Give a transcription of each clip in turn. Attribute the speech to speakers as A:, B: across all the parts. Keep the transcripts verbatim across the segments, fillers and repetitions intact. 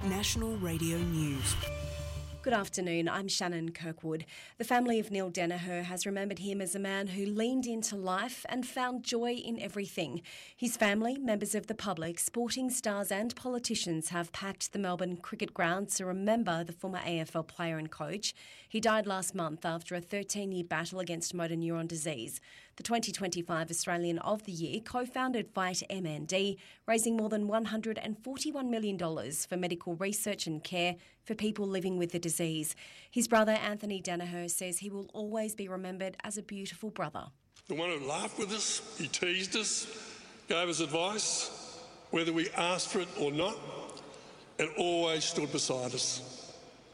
A: National Radio News.
B: Good afternoon, I'm Shannon Kirkwood. The family of Neil Daniher has remembered him as a man who leaned into life and found joy in everything. His family, members of the public, sporting stars and politicians have packed the Melbourne cricket ground to remember the former A F L player and coach. He died last month after a thirteen-year battle against motor neuron disease. The twenty twenty-five Australian of the Year co-founded Fight M N D, raising more than one hundred forty-one million dollars for medical research and care for people living with the disease. His brother Anthony Daniher says he will always be remembered as a beautiful brother.
C: The one who laughed with us, he teased us, gave us advice, whether we asked for it or not, and always stood beside us.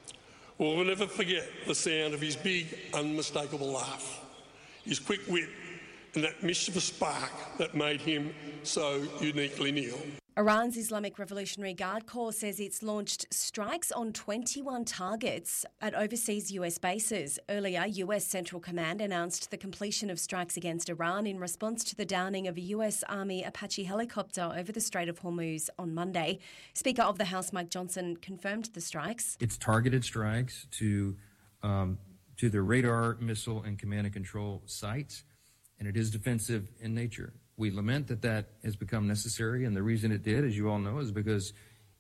C: We'll never forget the sound of his big, unmistakable laugh, his quick wit, and that mischievous spark that made him so uniquely Neil.
B: Iran's Islamic Revolutionary Guard Corps says it's launched strikes on twenty-one targets at overseas U S bases. Earlier, U S Central Command announced the completion of strikes against Iran in response to the downing of a U S Army Apache helicopter over the Strait of Hormuz on Monday. Speaker of the House Mike Johnson confirmed the strikes.
D: It's targeted strikes to um, to the radar, missile, and command and control sites, and it is defensive in nature. We lament that that has become necessary, and the reason it did, as you all know, is because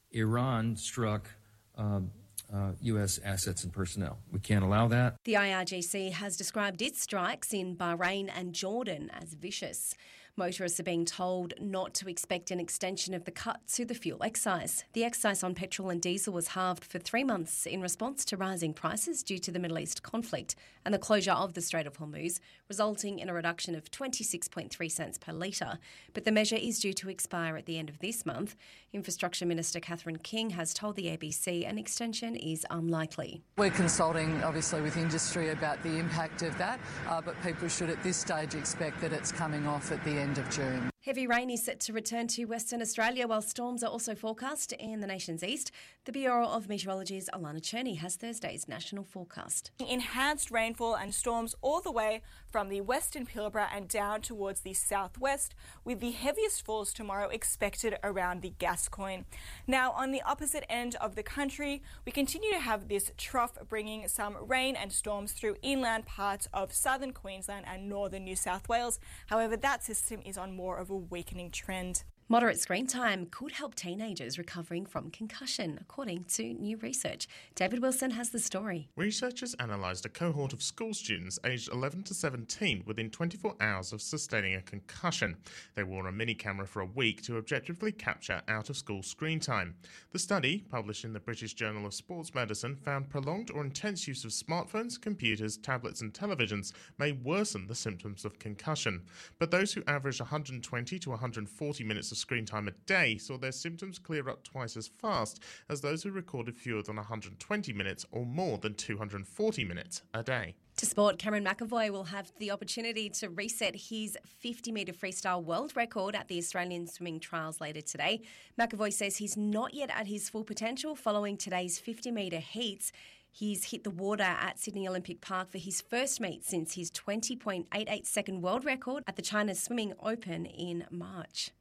D: Iran struck um, uh, U S assets and personnel. We can't allow that.
B: The I R G C has described its strikes in Bahrain and Jordan as vicious. Motorists are being told not to expect an extension of the cut to the fuel excise. The excise on petrol and diesel was halved for three months in response to rising prices due to the Middle East conflict and the closure of the Strait of Hormuz, resulting in a reduction of twenty-six point three cents per litre. But the measure is due to expire at the end of this month. Infrastructure Minister Catherine King has told the A B C an extension is unlikely.
E: We're consulting, obviously, with industry about the impact of that, uh, but people should at this stage expect that it's coming off at the end of June.
B: Heavy rain is set to return to Western Australia, while storms are also forecast in the nation's east. The Bureau of Meteorology's Alana Cherney has Thursday's national forecast.
F: Enhanced rainfall and storms all the way from the western Pilbara and down towards the southwest, with the heaviest falls tomorrow expected around the Gascoyne. Now, on the opposite end of the country, we continue to have this trough bringing some rain and storms through inland parts of southern Queensland and northern New South Wales. However, that system is on more of a weakening trend.
B: Moderate screen time could help teenagers recovering from concussion, according to new research. David Wilson has the story.
G: Researchers analysed a cohort of school students aged eleven to seventeen within twenty-four hours of sustaining a concussion. They wore a mini camera for a week to objectively capture out-of-school screen time. The study, published in the British Journal of Sports Medicine, found prolonged or intense use of smartphones, computers, tablets and televisions may worsen the symptoms of concussion. But those who averaged one hundred twenty to one hundred forty minutes of screen time a day saw their symptoms clear up twice as fast as those who recorded fewer than one hundred twenty minutes or more than two hundred forty minutes a day.
B: To sport, Cameron McAvoy will have the opportunity to reset his fifty metre freestyle world record at the Australian Swimming Trials later today. McAvoy says he's not yet at his full potential following today's fifty metre heats. He's hit the water at Sydney Olympic Park for his first meet since his twenty point eight eight second world record at the China Swimming Open in March.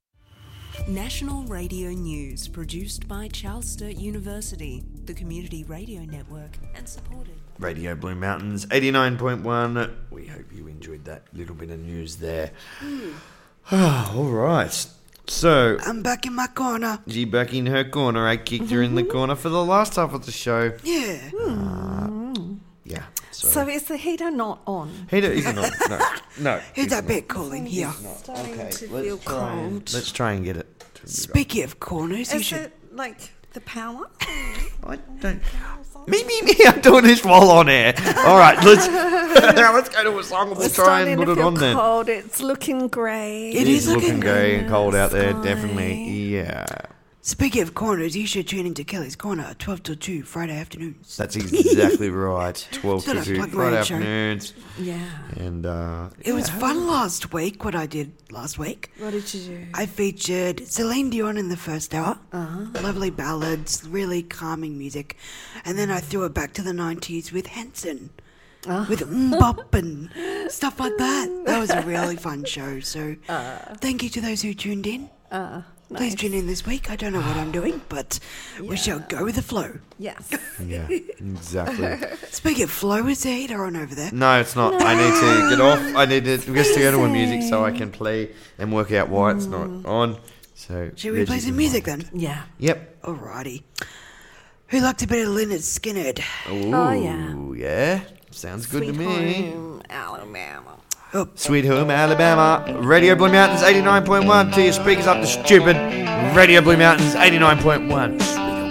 A: National Radio News, produced by Charles Sturt University, the Community Radio Network, and supported.
H: Radio Blue Mountains eighty-nine point one. We hope you enjoyed that little bit of news there. Mm. All right. So
I: I'm back in my corner.
H: She back in her corner. I kicked her in the corner for the last half of the show.
I: Yeah.
H: Uh, yeah. So.
J: so is the heater not on?
H: Heater isn't on. No. No.
I: It's a bit cool in here.
H: Okay.
J: Let's
H: Let's try, and, let's try and get it.
I: Speaking of corners, you
J: is
I: should...
J: it like the power?
H: I don't... Me, me, me, I'm doing this while on air. All right, let's now let's go to a song and we'll try and put it on then.
J: Cold. It's looking grey.
H: It, it is, is looking grey and cold out there, definitely. Yeah.
I: Speaking of corners, you should tune into Kelly's Corner, twelve till two, Friday afternoons.
H: That's exactly right. twelve till two, Friday afternoons.
J: Yeah.
H: And, uh...
I: It yeah. was fun last week, what I did last week.
J: What did you do?
I: I featured Celine Dion in the first hour.
J: Uh-huh.
I: Lovely ballads, really calming music. And then I threw it back to the nineties with Hanson. Uh. With Mbop and stuff like that. That was a really fun show. So, uh. thank you to those who tuned in.
J: Uh.
I: Please tune in this week. I don't know what I'm doing, but we shall go with the flow.
J: Yes.
H: Yeah, exactly.
I: Speaking of flow, is the heater on over there?
H: No, it's not. I need to get off. I need to just to go to a music so I can play and work out why it's not on. So
I: Should we play some music then?
J: Yeah.
H: Yep.
I: Alrighty. Who liked a bit of Lynyrd Skynyrd?
H: Ooh,
J: Oh, yeah.
H: yeah. Sounds good
J: Sweet
H: to me.
J: Home Alabama.
I: Oh,
H: Sweet Home Alabama. Radio Blue Mountains eighty-nine point one. To your speakers up the stupid. Radio Blue Mountains eighty-nine point one.